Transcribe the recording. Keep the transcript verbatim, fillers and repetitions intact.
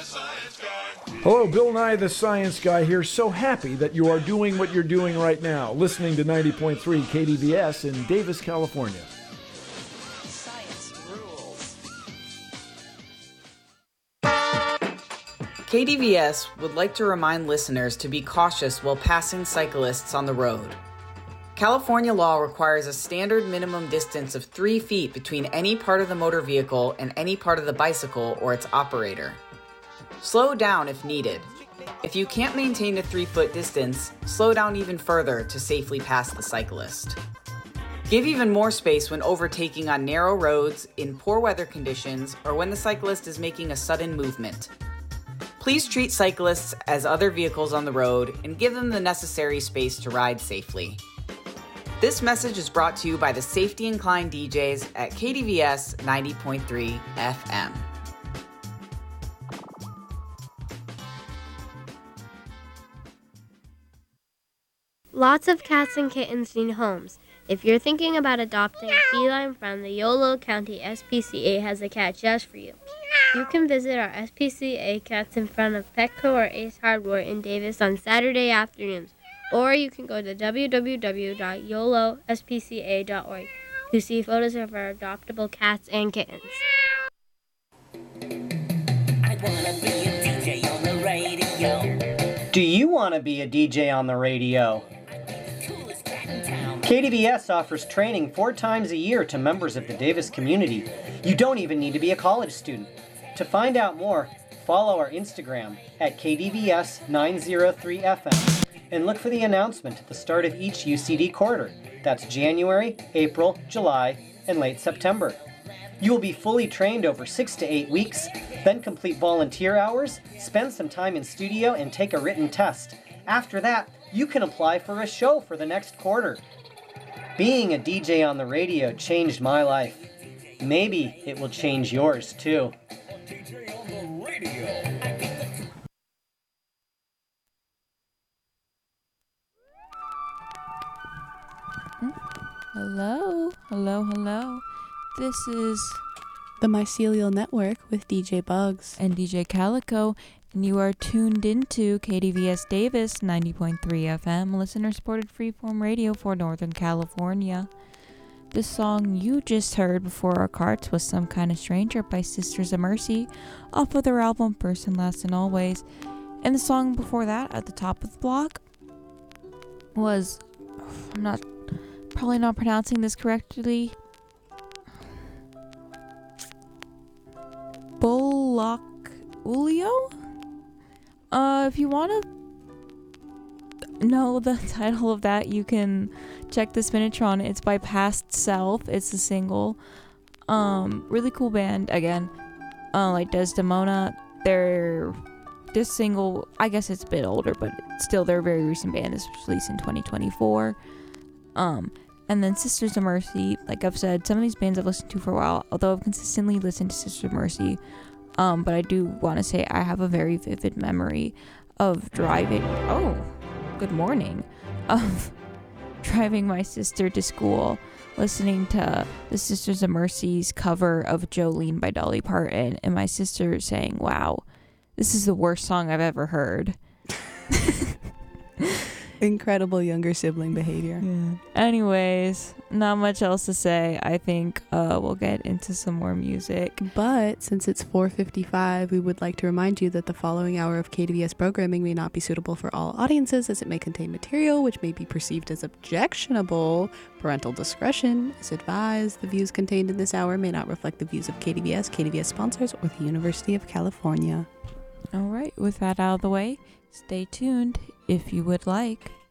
Hello, Bill Nye the Science Guy here. So happy that you are doing what you're doing right now, listening to ninety point three K D V S in Davis, California. Science rules. K D V S would like to remind listeners to be cautious while passing cyclists on the road. California law requires a standard minimum distance of three feet between any part of the motor vehicle and any part of the bicycle or its operator. Slow down if needed. If you can't maintain a three-foot distance, slow down even further to safely pass the cyclist. Give even more space when overtaking on narrow roads, in poor weather conditions, or when the cyclist is making a sudden movement. Please treat cyclists as other vehicles on the road and give them the necessary space to ride safely. This message is brought to you by the Safety Inclined D Js at K D V S ninety point three F M. Lots of cats and kittens need homes. If you're thinking about adopting a feline friend, the Yolo County S P C A has a cat just for you. You can visit our S P C A cats in front of Petco or Ace Hardware in Davis on Saturday afternoons, or you can go to w w w dot yolo s p c a dot org to see photos of our adoptable cats and kittens. I wanna be a D J on the radio. Do you want to be a D J on the radio? K D V S offers training four times a year to members of the Davis community. You don't even need to be a college student. To find out more, follow our Instagram at K D V S nine oh three F M and look for the announcement at the start of each U C D quarter. That's January, April, July, and late September. You will be fully trained over six to eight weeks, then complete volunteer hours, spend some time in studio, and take a written test. After that, you can apply for a show for the next quarter. Being a D J on the radio changed my life. Maybe it will change yours too. D J on the radio. Hello, hello, hello. This is the Mycelial Network with D J Bugs and D J Calico, and you are tuned into K D V S Davis ninety point three F M, listener-supported freeform radio for Northern California. The song you just heard before our carts was Some Kind of Stranger by Sisters of Mercy, off of their album First and Last and Always. And the song before that, at the top of the block, was, I'm not, probably not pronouncing this correctly, Bullock Ulio? Uh, if you want to know the title of that, you can check the Spinatron. It's by Past Self. It's a single. Um, really cool band. Again, uh, like Desdemona. They're this single. I guess it's a bit older, but still, they're a very recent band. This was released in twenty twenty-four. Um, and then Sisters of Mercy. Like I've said, some of these bands I've listened to for a while. Although I've consistently listened to Sisters of Mercy. Um, but I do want to say I have a very vivid memory of driving. Oh, good morning. Of driving my sister to school, listening to the Sisters of Mercy's cover of Jolene by Dolly Parton, and my sister saying, "Wow, this is the worst song I've ever heard." Incredible younger sibling behavior. Yeah. Anyways, not much else to say. I think uh, we'll get into some more music. But since it's four fifty-five, we would like to remind you that the following hour of K D V S programming may not be suitable for all audiences, as it may contain material which may be perceived as objectionable. Parental discretion is advised. The views contained in this hour may not reflect the views of K D V S, K D V S sponsors, or the University of California. All right, with that out of the way, stay tuned if you would like.